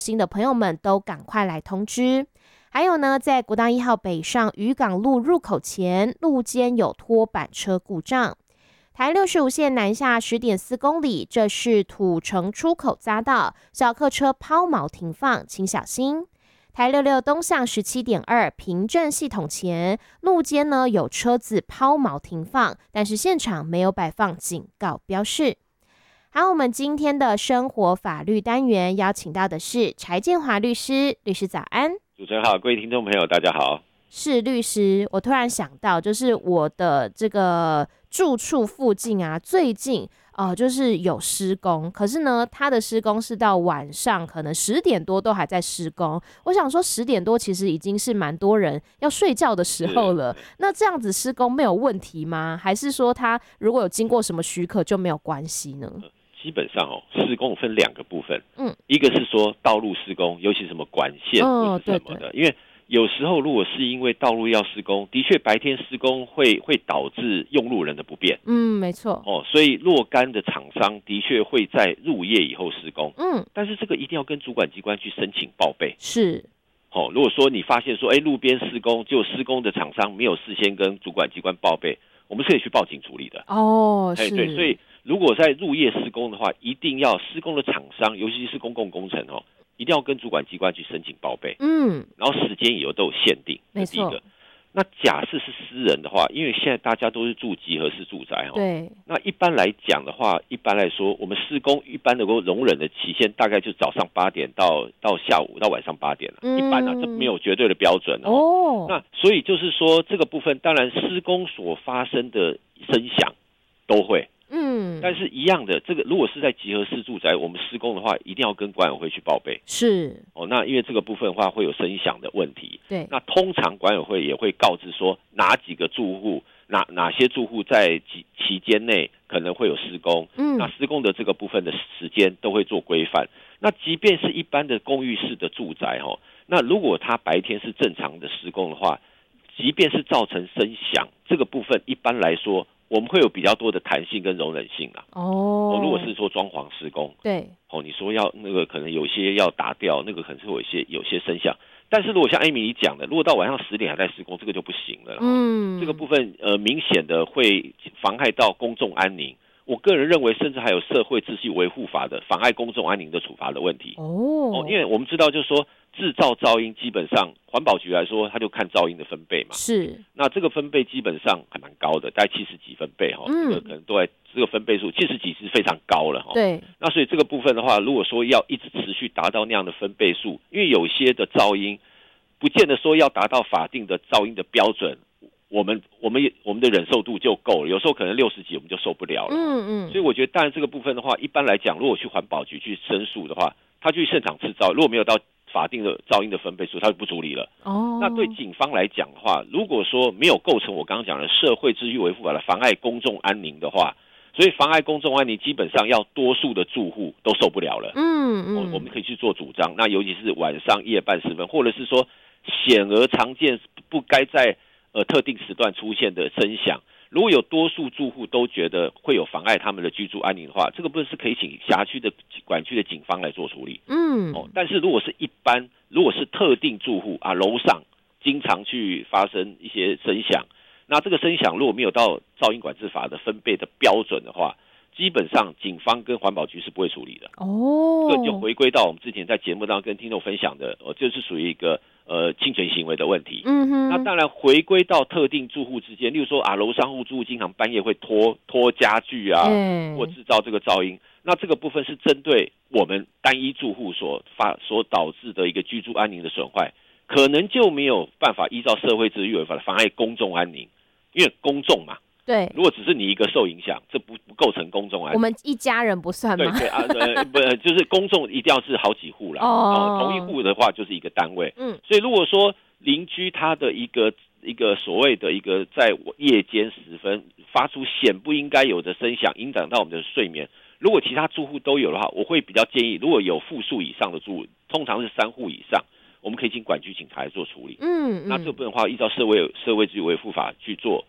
新的朋友们都赶快来通知。还有呢，在国道1号北上渔港路入口前，路肩有拖板车故障。台65线南下10.4公里，这是土城出口匝道，小客车抛锚停放，请小心。台66东向17.2平镇系统前，路肩呢有车子抛锚停放，但是现场没有摆放警告标示。好，我们今天的生活法律单元邀请到的是柴建华律师，律师早安。 主持人好，各位听众朋友大家好。 是律师，我突然想到，就是我的这个住处附近啊，最近就是有施工，可是呢，它的施工是到晚上，可能10点多都还在施工。我想说10点多其实已经是蛮多人要睡觉的时候了，那这样子施工没有问题吗？还是说它如果有经过什么许可就没有关系呢？ 基本上施工分2个部分，一个是说道路施工，尤其什么管线或是什么的，因为有时候如果是因为道路要施工，的确白天施工会导致用路人的不便， 没错， 所以若干的厂商的确会在入夜以后施工，但是这个一定要跟主管机关去申请报备， 是， 如果说你发现说，路边施工，就施工的厂商没有事先跟主管机关报备，我们是可以去报警处理的， 是， 对，所以如果在入夜施工的话，一定要施工的厂商，尤其是公共工程一定要跟主管机关去申请报备，然后时间也都有限定， 没错。 第一个。那假设是私人的话，因为现在大家都是住集合式住宅对。 那一般来讲的话，一般来说，我们施工一般能够容忍的期限大概就早上8点到下午到晚上8点了，一般这没有绝对的标准那所以就是说，这个部分当然施工所发生的声响都会。但是一样的，这个如果是在集合式住宅，我们施工的话，一定要跟管委会去报备。 是那因为这个部分的话会有声响的问题。 对。 那通常管委会也会告知说哪几个住户，哪些住户在期间内可能会有施工。那施工的这个部分的时间都会做规范。那即便是一般的公寓式的住宅那如果它白天是正常的施工的话，即便是造成声响，这个部分一般来说，我们会有比较多的弹性跟容忍性啦。如果是说装潢施工， 对， 你说要那个可能有些要打掉，那个可能是有些声响。但是如果像艾米你讲的，如果到晚上10点还在施工，这个就不行了。这个部分明显的会妨害到公众安宁。我个人认为，甚至还有社会秩序维护法的妨碍公众安宁的处罚的问题。因为我们知道，就是说制造噪音，基本上环保局来说，他就看噪音的分贝嘛。 是。 那这个分贝基本上还蛮高的，大概70几分贝这个可能都在这个分贝数70几是非常高了对。 那所以这个部分的话，如果说要一直持续达到那样的分贝数，因为有些的噪音不见得说要达到法定的噪音的标准。我们的忍受度就够了，有时候可能60几我们就受不了了。所以我觉得，当然这个部分的话，一般来讲，如果去环保局去申诉的话，他去现场制造，如果没有到法定的噪音的分贝数，他就不处理了。那对警方来讲的话，如果说没有构成我刚刚讲的社会秩序维护法的妨碍公众安宁的话，所以妨碍公众安宁基本上要多数的住户都受不了了。我们可以去做主张，那尤其是晚上夜半时分，或者是说显而常见不该在特定时段出现的声响，如果有多数住户都觉得会有妨碍他们的居住安宁的话，这个部分是可以请辖区的管区的警方来做处理。但是如果是一般，如果是特定住户楼上经常去发生一些声响，那这个声响如果没有到噪音管制法的分贝的标准的话，基本上警方跟环保局是不会处理的。这个就回归到我们之前在节目当中跟听众分享的，就是属于一个侵权行为的问题。那当然回归到特定住户之间，例如说楼上户住户经常半夜会拖家具或制造这个噪音，那这个部分是针对我们单一住户所导致的一个居住安宁的损坏，可能就没有办法依照社会秩序维护法妨碍公众安宁，因为公众嘛。 对， 如果只是你一个受影响，这不构成公众安宁。 我们一家人不算吗？ 对就是公众一定要是好几户啦。同一户的话就是一个单位。所以如果说邻居他的一个所谓的一个在夜间时分发出显不应该有的声响，影响到我们的睡眠，如果其他住户都有的话，我会比较建议，如果有复数以上的住户，通常是3户以上，我们可以请管区警察来做处理。那这部分的话，依照社会秩序维护法去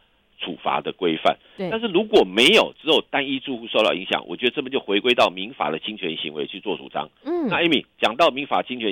处罚的规范。 对， 但是如果没有，只有单一住户受到影响，我觉得这边就回归到民法的侵权行为去做主张。那 Amy 讲到民法侵权